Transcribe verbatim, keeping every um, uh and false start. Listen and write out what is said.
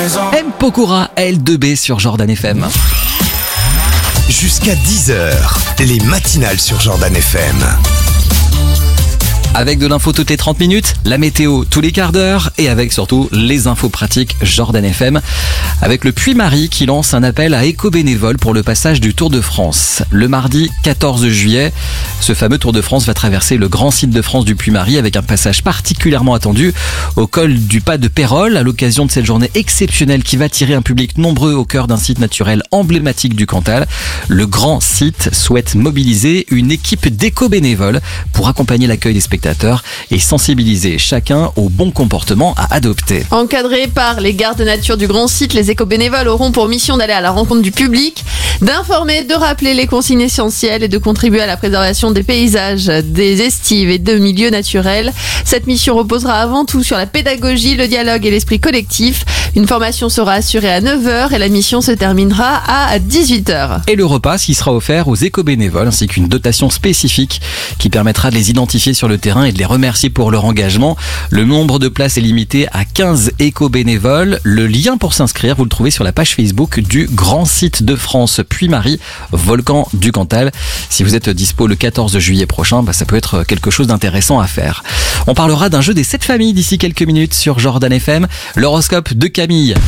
M. Pokora, L deux B sur Jordan F M. Jusqu'à dix heures, les matinales sur Jordan F M. Avec de l'info toutes les trente minutes, la météo tous les quarts d'heure et avec surtout les infos pratiques Jordan F M. Avec le Puy-Marie qui lance un appel à éco-bénévoles pour le passage du Tour de France. Le mardi quatorze juillet, ce fameux Tour de France va traverser le grand site de France du Puy-Marie avec un passage particulièrement attendu au col du Pas de Pérol à l'occasion de cette journée exceptionnelle qui va attirer un public nombreux au cœur d'un site naturel emblématique du Cantal. Le grand site souhaite mobiliser une équipe d'éco-bénévoles pour accompagner l'accueil des spectateurs et sensibiliser chacun au bon comportement à adopter. Encadrés par les gardes nature du grand site, les éco-bénévoles auront pour mission d'aller à la rencontre du public, d'informer, de rappeler les consignes essentielles et de contribuer à la préservation des paysages, des estives et de milieux naturels. Cette mission reposera avant tout sur la pédagogie, le dialogue et l'esprit collectif. Une formation sera assurée à neuf heures et la mission se terminera à dix-huit heures. Et le repas qui sera offert aux éco-bénévoles ainsi qu'une dotation spécifique qui permettra de les identifier sur le terrain et de les remercier pour leur engagement. Le nombre de places est limité à quinze éco-bénévoles. Le lien pour s'inscrire, vous le trouvez sur la page Facebook du Grand Site de France Puy-Marie, Volcan du Cantal. Si vous êtes dispo le quatorze juillet prochain, bah ça peut être quelque chose d'intéressant à faire. On parlera d'un jeu des sept familles d'ici quelques minutes sur Jordan F M. L'horoscope de Camille.